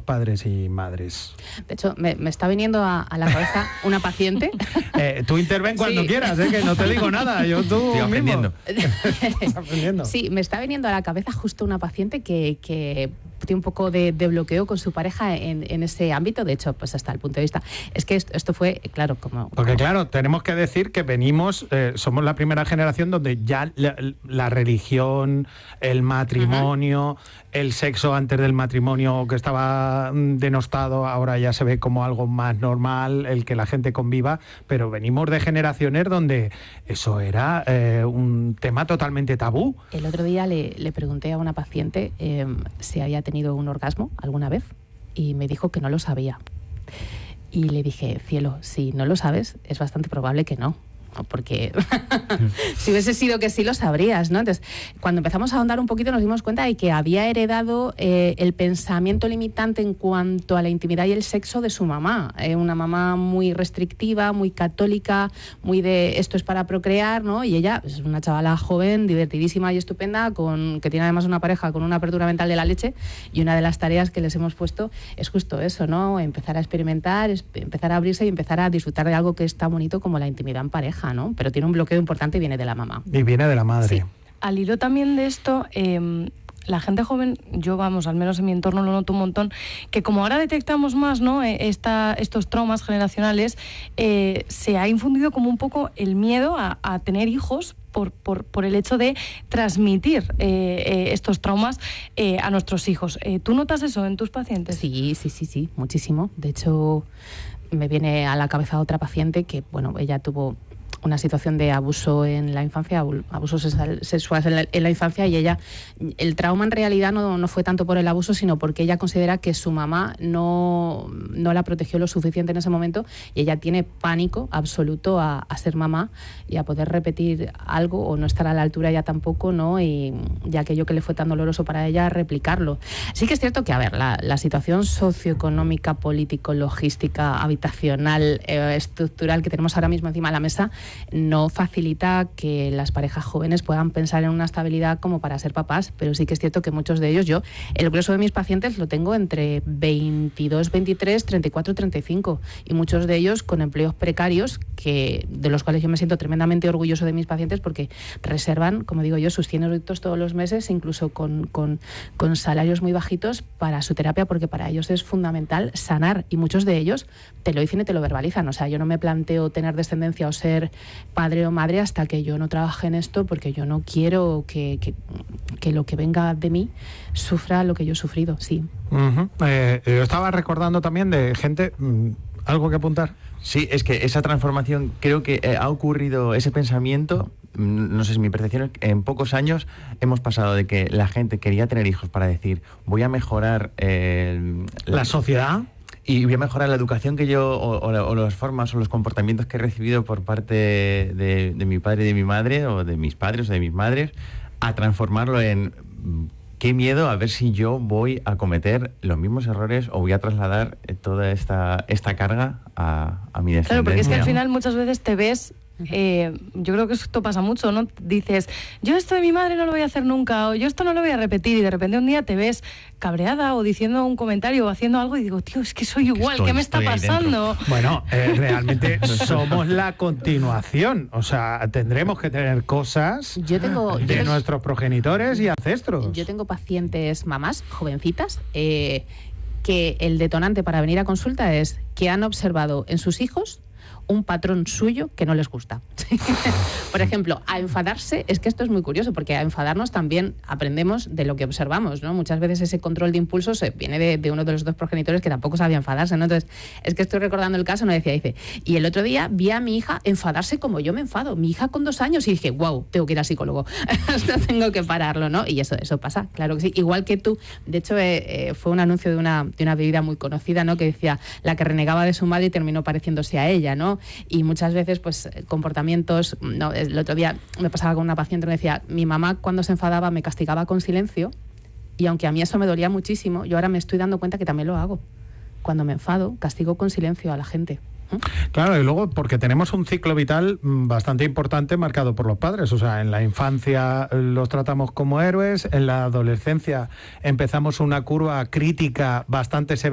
padres y madres. De hecho, me está viniendo a la cabeza una paciente. Tú interven cuando quieras, que no te digo nada. Tú estoy aprendiendo. aprendiendo. Sí, me está viniendo a la cabeza justo una paciente que tiene un poco de bloqueo con su pareja en ese ámbito. De hecho, pues hasta el punto de vista... Es que esto fue, claro, Porque claro, tenemos que decir que venimos, somos la primera generación donde ya la religión, el matrimonio, el sexo antes del matrimonio que estaba denostado, ahora ya se ve como algo más normal, el que la gente conviva, pero venimos de generaciones donde eso era un tema totalmente tabú. El otro día le pregunté a una paciente si había tenido un orgasmo alguna vez y me dijo que no lo sabía. Y le dije, cielo, si no lo sabes, es bastante probable que no. Porque si hubiese sido que sí lo sabrías, ¿no? Entonces, cuando empezamos a ahondar un poquito nos dimos cuenta de que había heredado el pensamiento limitante en cuanto a la intimidad y el sexo de su mamá. Una mamá muy restrictiva, muy católica, muy de esto es para procrear, ¿no? Y ella es una chavala joven, divertidísima y estupenda, que tiene además una pareja con una apertura mental de la leche, y una de las tareas que les hemos puesto es justo eso, ¿no? Empezar a experimentar, empezar a abrirse y empezar a disfrutar de algo que es tan bonito como la intimidad en pareja, ¿no? Pero tiene un bloqueo importante y viene de la mamá. Y viene de la madre. Sí. Al hilo también de esto, la gente joven, yo al menos en mi entorno lo noto un montón, que como ahora detectamos más, ¿no? Estos traumas generacionales, se ha infundido como un poco el miedo a tener hijos por el hecho de transmitir estos traumas a nuestros hijos. ¿Tú notas eso en tus pacientes? Sí, muchísimo. De hecho, me viene a la cabeza otra paciente que, bueno, ella tuvo una situación de abuso en la infancia, abuso sexual en la infancia, y ella, el trauma en realidad no fue tanto por el abuso, sino porque ella considera que su mamá no la protegió lo suficiente en ese momento, y ella tiene pánico absoluto a ser mamá y a poder repetir algo o no estar a la altura ya tampoco, ¿no? Y aquello que le fue tan doloroso para ella, replicarlo. Sí que es cierto que, a ver, la situación socioeconómica, político, logística, habitacional, estructural que tenemos ahora mismo encima de la mesa no facilita que las parejas jóvenes puedan pensar en una estabilidad como para ser papás, pero sí que es cierto que muchos de ellos, el grueso de mis pacientes lo tengo entre 22, 23, 34, 35, y muchos de ellos con empleos precarios, de los cuales yo me siento tremendamente orgulloso de mis pacientes, porque reservan, como digo yo, sus 100 euros todos los meses, incluso con salarios muy bajitos para su terapia, porque para ellos es fundamental sanar, y muchos de ellos te lo dicen y te lo verbalizan. O sea, yo no me planteo tener descendencia o ser padre o madre hasta que yo no trabaje en esto, porque yo no quiero que lo que venga de mí sufra lo que yo he sufrido, sí. Yo estaba recordando también de gente... ¿Algo que apuntar? Sí, es que esa transformación, creo que ha ocurrido ese pensamiento, no sé si mi percepción, en pocos años hemos pasado de que la gente quería tener hijos para decir, voy a mejorar... la sociedad... Y voy a mejorar la educación que yo, o las formas o los comportamientos que he recibido por parte de mi padre y de mi madre, o de mis padres o de mis madres, a transformarlo en qué miedo a ver si yo voy a cometer los mismos errores o voy a trasladar toda esta carga a mi descendencia. Claro, porque es que al final muchas veces te ves... yo creo que esto pasa mucho, ¿no? Dices, yo esto de mi madre no lo voy a hacer nunca, o yo esto no lo voy a repetir, y de repente un día te ves cabreada o diciendo un comentario o haciendo algo y digo, tío, es que soy igual, ¿qué me está pasando? Bueno, realmente somos la continuación, o sea, tendremos que tener cosas de nuestros progenitores y ancestros. Yo tengo pacientes mamás, jovencitas, que el detonante para venir a consulta es que han observado en sus hijos un patrón suyo que no les gusta. Por ejemplo, a enfadarse, es que esto es muy curioso, porque a enfadarnos también aprendemos de lo que observamos, ¿no? Muchas veces ese control de impulsos viene de uno de los dos progenitores que tampoco sabía enfadarse, ¿no? Entonces, es que estoy recordando el caso, dice, y el otro día vi a mi hija enfadarse como yo me enfado, mi hija con 2 años, y dije, wow, tengo que ir al psicólogo, esto tengo que pararlo, ¿no? Y eso pasa, claro que sí, igual que tú. De hecho, fue un anuncio de una bebida muy conocida, ¿no? Que decía, la que renegaba de su madre y terminó pareciéndose a ella, ¿no? Y muchas veces, pues, comportamientos... No, el otro día me pasaba con una paciente que me decía, mi mamá cuando se enfadaba me castigaba con silencio, y aunque a mí eso me dolía muchísimo, yo ahora me estoy dando cuenta que también lo hago. Cuando me enfado, castigo con silencio a la gente. Claro, y luego porque tenemos un ciclo vital bastante importante marcado por los padres, o sea, en la infancia los tratamos como héroes, en la adolescencia empezamos una curva crítica bastante severa